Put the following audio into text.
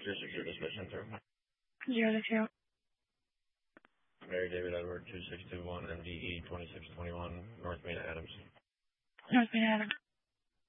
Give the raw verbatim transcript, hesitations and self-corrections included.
zero six zero dispatch center. Zero to two. Mary David Edward two six two one M D E twenty six twenty one North Main Adams. North Main Adams.